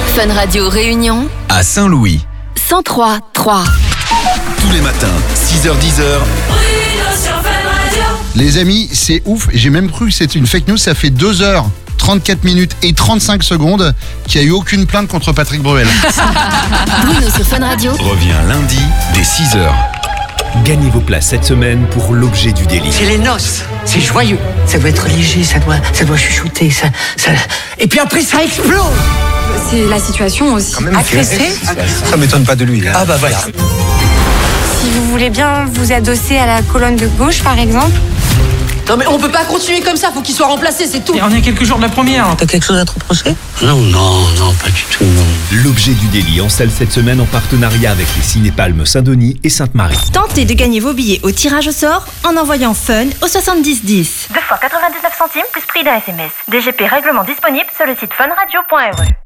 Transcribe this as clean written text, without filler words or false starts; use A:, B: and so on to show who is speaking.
A: Fun Radio Réunion
B: à Saint-Louis.
A: 103.3.
B: Tous les matins, 6h-10h.
C: Les amis, c'est ouf. J'ai même cru que c'était une fake news. Ça fait 2h, 34 minutes et 35 secondes qu'il n'y a eu aucune plainte contre Patrick Bruel.
A: Bruno sur Fun Radio.
B: Revient lundi dès 6h.
D: Gagnez vos places cette semaine pour l'objet du délit.
E: C'est les noces, c'est joyeux. Ça doit être léger, ça doit chuchoter, ça... Et puis après, ça explose.
F: C'est la situation aussi.
E: Agressé.
G: Ça m'étonne pas de lui.
E: Ah bah voilà.
F: Si vous voulez bien vous adosser à la colonne de gauche, par exemple.
H: Non mais on peut pas continuer comme ça, faut qu'il soit remplacé, c'est tout.
I: Et on est à quelques jours de la première.
E: T'as quelque chose à te reprocher ? Non, pas du tout, non.
D: L'objet du délit en salle cette semaine en partenariat avec les Cinépalmes Saint-Denis et Sainte-Marie.
J: Tentez de gagner vos billets au tirage au sort en envoyant FUN au 70 10.
K: 2 fois 99 centimes plus prix d'un SMS. DGP règlement disponible sur le site funradio.re.